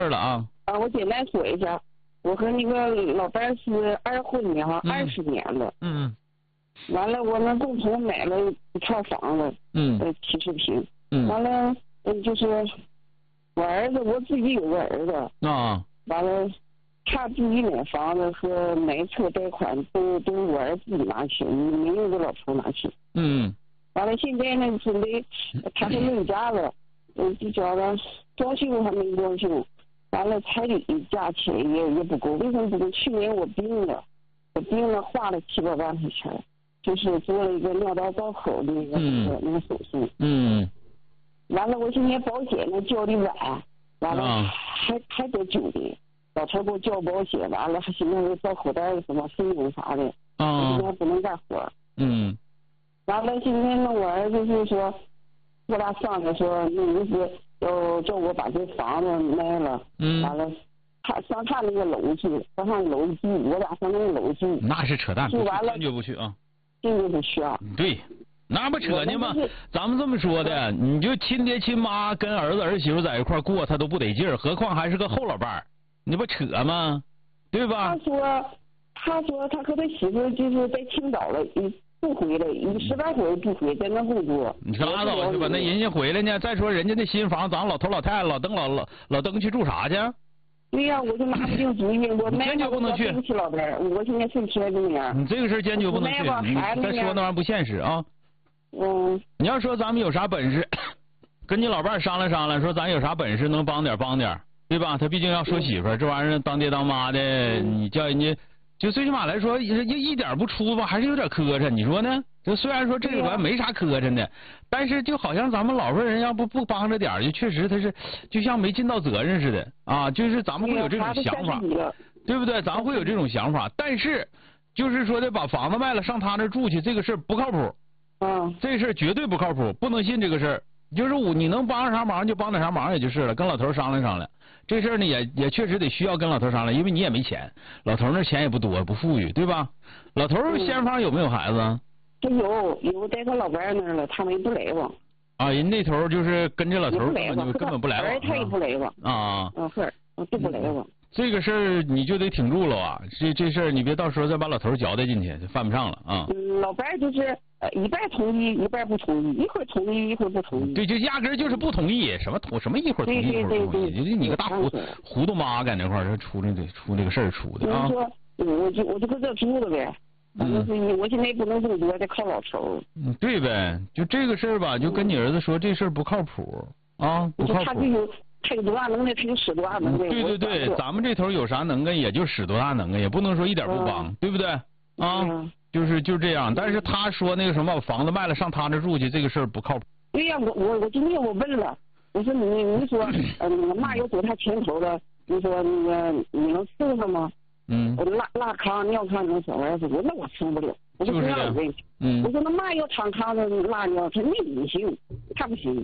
事了啊。 我简单说一下，我和那个老伴是二婚的哈，20年了。完了，我们共同买了一套房子，70平。完了，就是我儿子，我自己有个儿子啊。 完了，他自己买房子和买车贷款都我儿子自己拿去，没有我老头拿去。完了，现在呢，准备他是内家了，就叫他装修还没装修。完了，彩礼加起来也不够，为什么不够？去年我病了，花了7、8万块钱，就是做了一个尿道造口的那个手术。完了，我现在保险呢交的晚，完了还得9年，老头给我交保险，完了还现在又造口袋什么费用啥的，我现在不能干活。完了，现在呢，我儿子就说，我俩商量说，那意思要叫我把这房子卖了，完了，他上他那个楼住，上楼住，我俩上那个楼住。 那是扯淡， 住完了坚决不去啊！ 坚决不去啊！ 对，那不扯呢吗？咱们这么说的，你就亲爹亲妈跟儿子儿媳妇在一块过，他都不得劲儿，何况还是个后老伴儿，你不扯吗？对吧？ 他说他和他媳妇就是在青岛了，不回来，10来回不回，在那工作。 你可拉倒去吧，那人家回来呢。再说人家那新房，咱老头老太太老登去住啥去？ 对呀，我就拿不定主意，我坚决不能去。 对不起老伴儿，我现在身体还这么样。 你这个事坚决不能去，你再说那玩意儿不现实啊。你要说咱们有啥本事，跟你老伴儿商量商量，说咱有啥本事能帮点，对吧？他毕竟要说媳妇儿，这玩意儿当爹当妈的，你叫人家。就最起码来说，一点不出吧，还是有点磕碜，你说呢？就虽然说这里边没啥磕碜的，但是就好像咱们老实人要不帮着点，就确实他是就像没尽到责任似的啊。就是咱们会有这种想法，对不对？咱会有这种想法，但是就是说的把房子卖了上他那住去，这个事儿不靠谱。这事儿绝对不靠谱，不能信这个事儿。就是你能帮上啥忙就帮点啥忙也就是了，跟老头商量商量。这事儿呢也确实得需要跟老头商量，因为你也没钱，老头那钱也不多，不富裕，对吧？老头先方有没有孩子？ 他有带他老伴儿那儿了，他们不来往。 人那头就是跟着老头根本不来往。 他也不来往。都不来往。 这个事儿你就得挺住了啊！这事儿你别到时候再把老头交代进去，就犯不上了啊。 老伴儿就是一半同意，一半不同意，一会儿同意，一会儿不同意。 对，就压根儿就是不同意，什么一会儿同意，一会儿不同意，就你个大糊涂妈在那块儿出这个事儿出的啊。 我就搁这住了呗。我现在不能这么多，得靠老头。 对呗，就这个事儿吧，就跟你儿子说这事儿不靠谱啊，不靠谱。 他有多大能耐，他就使多大能耐。 对，咱们这头有啥能耐，也就使多大能耐，也不能说一点不帮，对不对？就这样。但是他说那个什么，房子卖了上他那住去，这个事儿不靠谱。 对呀，我今天我问了，我说你说妈要走他前头的，你说那个你能伺候吗？我拉炕尿炕能小孩子，那我撑不了。我说这样有问题。我说那妈要躺炕上拉尿，他那你行，他不行。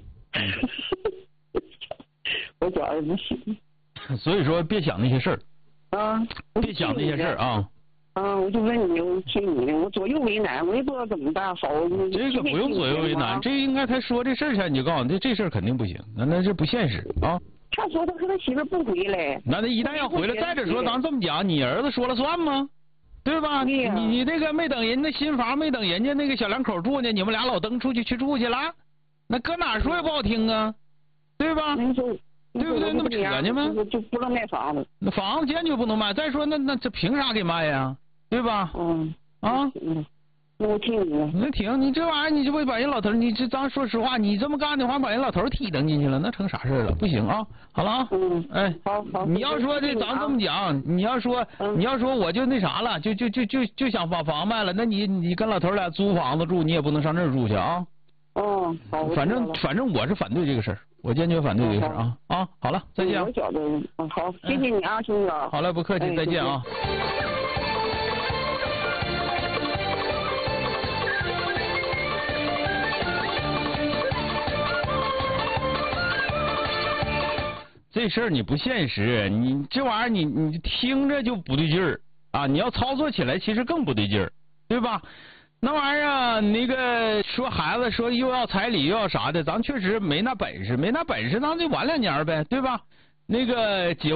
我觉得不行， 所以说别想那些事儿别想那些事儿啊。 我就问你，我听你的，我左右为难，我也不知道怎么办好。 这个不用左右为难，这应该他说这事儿前你就告诉他，这事儿肯定不行，那这不现实啊。 他说他和他媳妇不回来， 那他一旦要回来，再者说咱这么讲，你儿子说了算吗？对吧？你那个没等人家新房，没等人家那个小两口住呢，你们俩老登出去住去了，那搁哪说也不好听啊。对吧？对不对？那不扯呢吗？ 就不能卖房子， 那房子坚决不能卖。再说那这凭啥给卖呀？对吧？ 那我听你。 那停，你这玩意儿你就会把人老头，你这咱说实话，你这么干的话，把人老头踢蹬进去了，那成啥事了？不行啊！好了啊。 好。 你要说这咱这么讲，你要说我就那啥了，就想把房卖了，那你跟老头俩租房子住，你也不能上这儿住去啊。 好。 反正我是反对这个事儿，我坚决反对这个事儿啊。好了，再见。 我觉得好，谢谢你啊，兄弟。 好嘞，不客气，再见啊。这事儿你不现实，你这玩意儿你听着就不对劲儿啊！你要操作起来其实更不对劲儿，对吧？那玩意儿啊，那个说孩子说又要彩礼又要啥的，咱确实没那本事，咱就晚2年呗，对吧？ 那个结